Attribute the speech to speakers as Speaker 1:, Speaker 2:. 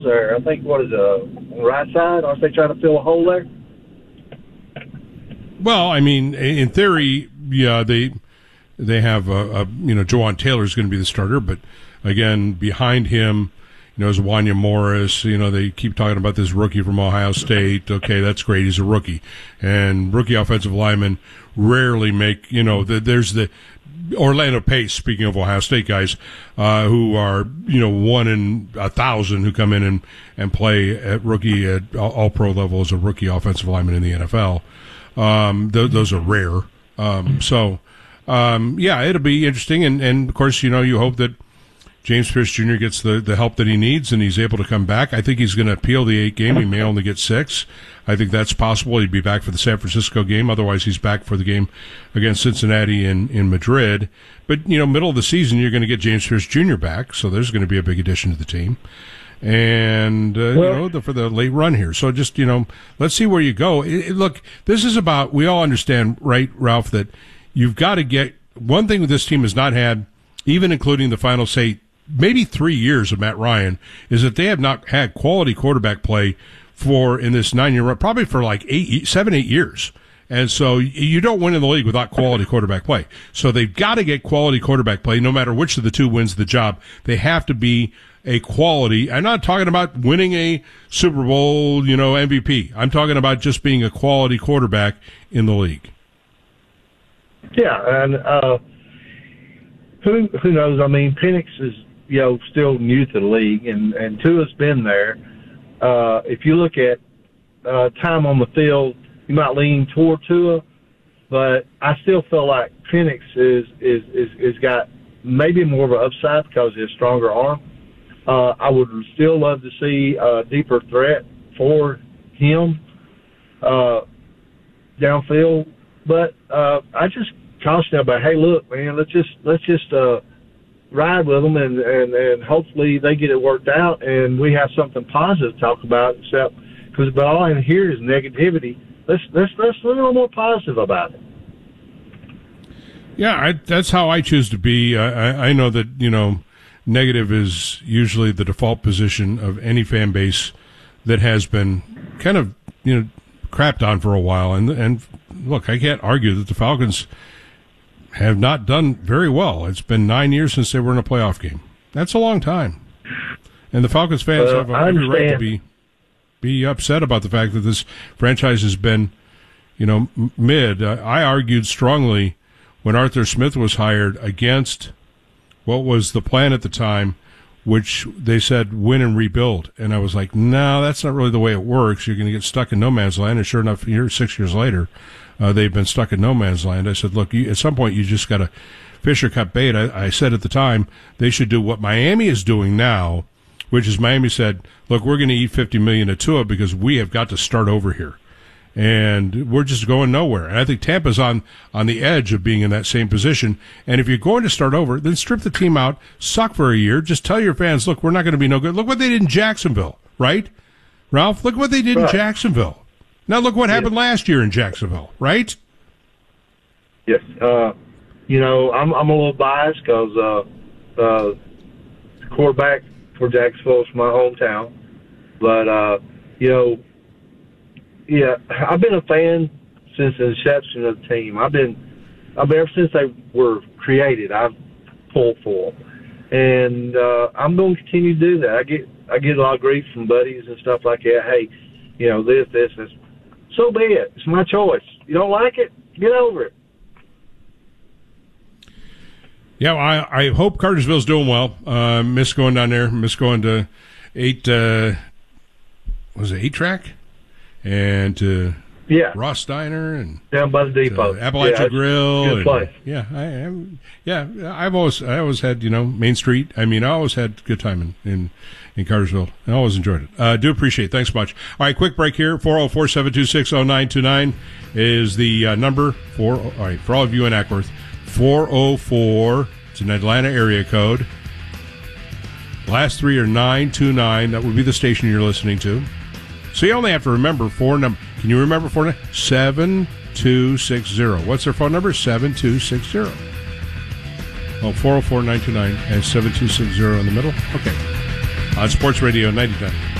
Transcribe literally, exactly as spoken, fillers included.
Speaker 1: there. I think, what is it, uh, on the right side? Aren't they trying to fill a hole there?
Speaker 2: Well, I mean, in theory, yeah, they they have, a, a, you know, Jawan Taylor is going to be the starter, but again, behind him, you know, is Wanya Morris. You know, they keep talking about this rookie from Ohio State. Okay, that's great. He's a rookie. And rookie offensive linemen rarely make, you know, the, there's the Orlando Pace, speaking of Ohio State guys, uh, who are, you know, one in a thousand who come in and, and play at rookie at all pro level as a rookie offensive lineman in the N F L. Um, th- those are rare. Um, so, um, yeah, it'll be interesting. And, and of course, you know, you hope that James Pierce Junior gets the, the help that he needs and he's able to come back. I think he's going to appeal the eight game. He may only get six. I think that's possible. He'd be back for the San Francisco game. Otherwise, he's back for the game against Cincinnati in, in Madrid. But, you know, middle of the season, you're going to get James Pierce Junior back. So there's going to be a big addition to the team. And, uh, well, you know, the, for the late run here. So just, you know, let's see where you go. It, it, look, this is about, we all understand, right, Ralph, that you've got to get, one thing this team has not had, even including the final, say, maybe three years of Matt Ryan, is that they have not had quality quarterback play for, in this nine-year run, probably for like eight, seven, eight years. And so you don't win in the league without quality quarterback play. So they've got to get quality quarterback play no matter which of the two wins the job. They have to be a quality. I'm not talking about winning a Super Bowl, you know, M V P. I'm talking about just being a quality quarterback in the league.
Speaker 1: Yeah, and uh, who who knows? I mean, Penix is, you know, still new to the league, and, and Tua's been there. Uh, if you look at uh, time on the field, you might lean toward Tua, but I still feel like Penix is is is, is got maybe more of an upside because of his stronger arm. Uh, I would still love to see a deeper threat for him uh, downfield, but uh, I just caution about, hey, look, man, let's just let's just uh, ride with them, and, and, and hopefully they get it worked out, and we have something positive to talk about. Except because, but all I hear is negativity. Let's let's let's be a little more positive about it.
Speaker 2: Yeah, I, that's how I choose to be. I, I know that, you know, negative is usually the default position of any fan base that has been kind of, you know, crapped on for a while. And and look, I can't argue that the Falcons have not done very well. It's been nine years since they were in a playoff game. That's a long time. And the Falcons fans uh, have every right to be be upset about the fact that this franchise has been, you know, mid. Uh, I argued strongly when Arthur Smith was hired against what was the plan at the time, which they said win and rebuild. And I was like, no, that's not really the way it works. You're going to get stuck in no man's land. And sure enough, here, six years later, uh, they've been stuck in no man's land. I said, look, you, at some point you just got to fish or cut bait. I, I said at the time they should do what Miami is doing now, which is Miami said, look, we're going to eat fifty million dollars to Tua because we have got to start over here. And we're just going nowhere. And I think Tampa's on, on the edge of being in that same position. And if you're going to start over, then strip the team out, suck for a year, just tell your fans, look, we're not going to be no good. Look what they did in Jacksonville, right? Ralph, look what they did right. in Jacksonville. Now look what yes. happened last year in Jacksonville, right?
Speaker 1: Yes. Uh, you know, I'm, I'm a little biased because uh, uh, the quarterback for Jacksonville is my hometown. But, uh, you know, yeah, I've been a fan since the inception of the team. I've been, I've been ever since they were created. I've pulled for them, and uh, I'm going to continue to do that. I get, I get a lot of grief from buddies and stuff like that. Hey, you know, this, this, this. So be it. It's my choice. You don't like it? Get over it.
Speaker 2: Yeah, well, I, I hope Cartersville's doing well. Uh, miss going down there. Miss going to eight. Uh, was it eight track? And to
Speaker 1: yeah.
Speaker 2: Ross Steiner and
Speaker 1: down by the depot,
Speaker 2: Appalachia
Speaker 1: yeah,
Speaker 2: Grill.
Speaker 1: Good
Speaker 2: and,
Speaker 1: place.
Speaker 2: Yeah, I am. Yeah, I've always, I always had, you know, Main Street. I mean, I always had good time in in, in Cartersville. I always enjoyed it. Uh, do appreciate it. Thanks much. All right, quick break here. four oh four, seven two six, oh nine two nine is the uh, number for. All right, for all of you in Ackworth, four oh four. It's an Atlanta area code. Last three are nine two nine. That would be the station you're listening to. So you only have to remember four number. Can you remember four numbers? seven two six zero. What's their phone number? seven two six zero. Oh, four oh four, nine two nine and seven two six zero in the middle. Okay. on Sports Radio ninety-nine.